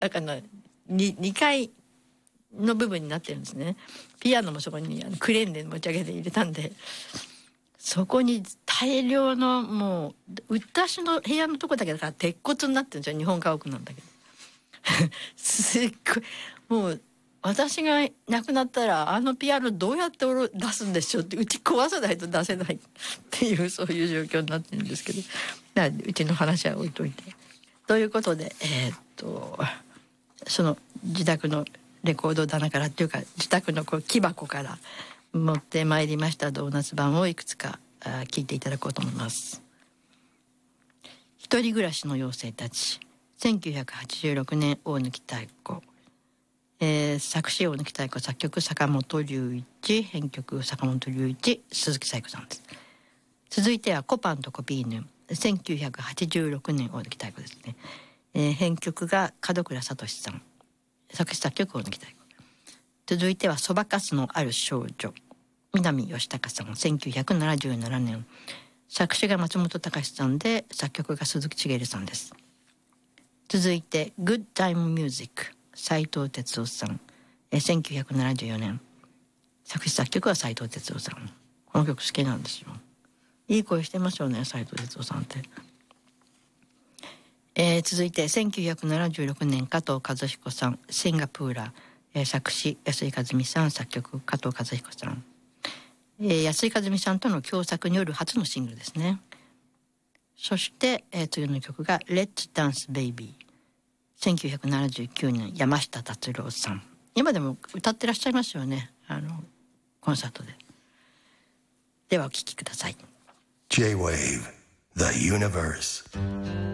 2階の部分になってるんですね。ピアノもそこにクレーンで持ち上げて入れたんで、そこに大量のもう私の部屋のとこだけだから鉄骨になってるんですよ。日本家屋なんだけどすっごいもう私が亡くなったらピアノどうやって出すんでしょうって、うち壊さないと出せないっていうそういう状況になってるんですけど、うちの話は置いといて。ということでその自宅のレコード棚からっていうか自宅の木箱から持ってまいりましたドーナツ版をいくつか聞いていただこうと思います。一人暮らしの妖精たち、1986年大貫妙子、作詞大貫妙子、作曲坂本龍一、編曲坂本龍一、鈴木彩子さんです。続いてはコパンとコピーヌ、1986年大貫妙子ですね。編曲が門倉聡さん、作詞作曲大貫妙子。続いてはそばかすのある少女、南義隆さん、1977年、作詞が松本隆さんで作曲が鈴木茂さんです。続いてグッドタイムミュージック、斉藤哲夫さん、1974年、作詞作曲は斉藤哲夫さん。この曲好きなんですよ。いい声してますよね、斉藤哲夫さんって。続いて1976年加藤和彦さん、シンガプーラ、作詞安井和美さん、作曲加藤和彦さん。安井和美さんとの共作による初のシングルですね。そして、次の曲が Let's Dance Baby、 1979年山下達郎さん。今でも歌ってらっしゃいますよね、コンサートで。ではお聴きください。 J-Wave The Universe